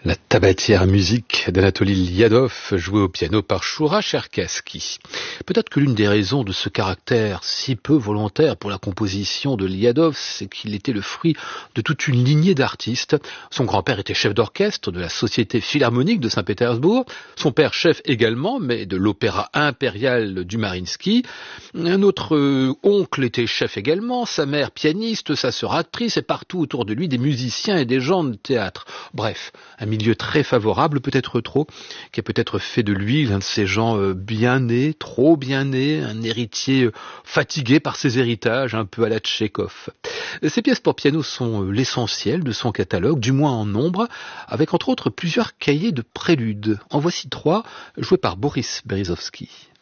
La tabatière musique d'Anatoly Liadov, jouée au piano par Shura Cherkassky. Peut-être que l'une des raisons de ce caractère si peu volontaire pour la composition de Liadov, c'est qu'il était le fruit de toute une lignée d'artistes. Son grand-père était chef d'orchestre de la Société Philharmonique de Saint-Pétersbourg, son père chef également, mais de l'Opéra impérial du Mariinsky. Un autre oncle était chef également, sa mère pianiste, sa sœur actrice, et partout autour de lui des musiciens et des gens de théâtre. Bref, un milieu très favorable, peut-être trop, qui a peut-être fait de lui l'un de ces gens bien nés, trop bien nés, un héritier fatigué par ses héritages, un peu à la Tchekhov. Ces pièces pour piano sont l'essentiel de son catalogue, du moins en nombre, avec entre autres plusieurs cahiers de préludes. En voici 3, joués par Boris Berezovsky.